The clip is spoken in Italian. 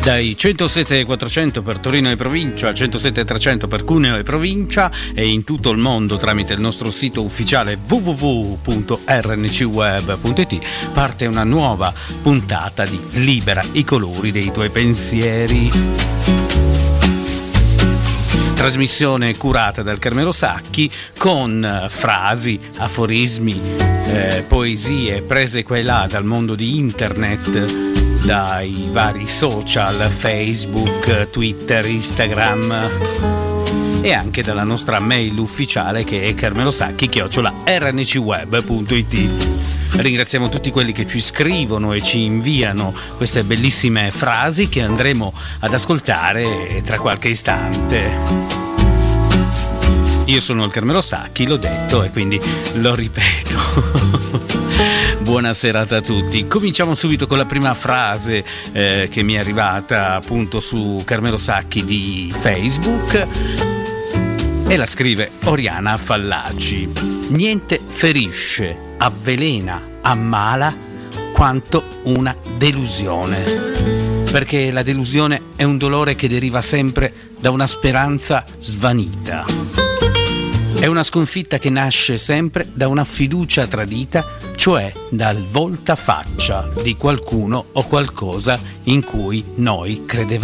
Dai 107.400 per Torino e provincia, 107.300 per Cuneo e provincia e in tutto il mondo tramite il nostro sito ufficiale www.rncweb.it parte una nuova puntata di Libera i colori dei tuoi pensieri. Trasmissione curata dal Carmelo Sacchi con frasi, aforismi, poesie prese qua e là dal mondo di internet, dai vari social, Facebook, Twitter, Instagram e anche dalla nostra mail ufficiale che è carmelosacchi@rncweb.it. Ringraziamo tutti quelli che ci scrivono e ci inviano queste bellissime frasi che andremo ad ascoltare tra qualche istante. Io sono il Carmelo Sacchi, l'ho detto e quindi lo ripeto. Buona serata a tutti. Cominciamo subito con la prima frase che mi è arrivata appunto su Carmelo Sacchi di Facebook e la scrive Oriana Fallaci. Niente ferisce, avvelena, ammala quanto una delusione, perché la delusione è un dolore che deriva sempre da una speranza svanita. È una sconfitta che nasce sempre da una fiducia tradita, cioè dal voltafaccia di qualcuno o qualcosa in cui noi credevamo.